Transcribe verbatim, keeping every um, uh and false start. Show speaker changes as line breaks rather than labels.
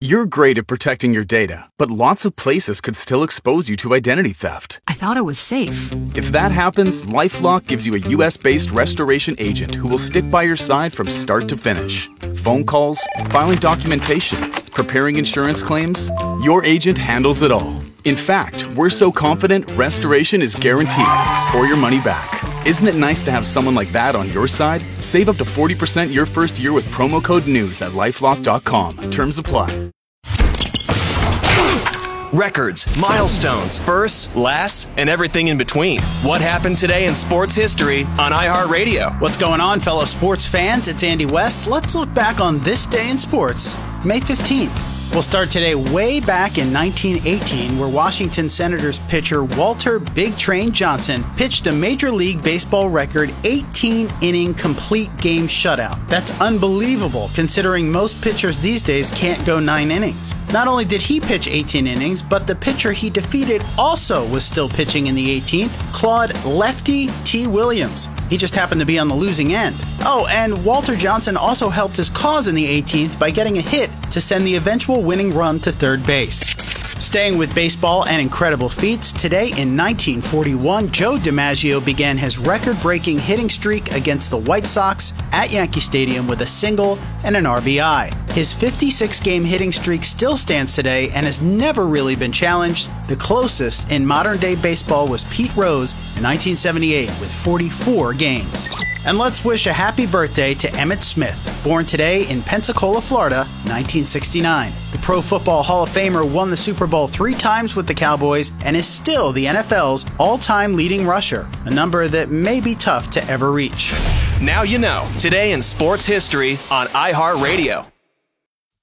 You're great at protecting your data, but lots of places could still expose you to identity theft.
I thought it was safe.
If that happens, LifeLock gives you a U S-based restoration agent who will stick by your side from start to finish. Phone calls, filing documentation, preparing insurance claims, your agent handles it all. In fact, we're so confident restoration is guaranteed or your money back. Isn't it nice to have someone like that on your side? Save up to forty percent your first year with promo code NEWS at lifelock dot com. Terms apply.
Records, milestones, firsts, lasts, and everything in between. What happened today in sports history on iHeartRadio?
What's going on, fellow sports fans? It's Andy West. Let's look back on this day in sports, May fifteenth. We'll start today way back in nineteen eighteen, where Washington Senators pitcher Walter Big Train Johnson pitched a Major League Baseball record eighteen-inning complete game shutout. That's unbelievable, considering most pitchers these days can't go nine innings. Not only did he pitch eighteen innings, but the pitcher he defeated also was still pitching in the eighteenth, Claude Lefty T. Williams. He just happened to be on the losing end. Oh, and Walter Johnson also helped his cause in the eighteenth by getting a hit to send the eventual winning run to third base. Staying with baseball and incredible feats, today in nineteen forty-one, Joe DiMaggio began his record-breaking hitting streak against the White Sox at Yankee Stadium with a single and an R B I. His fifty-six game hitting streak still stands today and has never really been challenged. The closest in modern-day baseball was Pete Rose in nineteen seventy-eight with forty-four games. And let's wish a happy birthday to Emmitt Smith, born today in Pensacola, Florida, nineteen sixty-nine. The Pro Football Hall of Famer won the Super Bowl three times with the Cowboys and is still the N F L's all-time leading rusher, a number that may be tough to ever reach.
Now you know, today in sports history on iHeartRadio.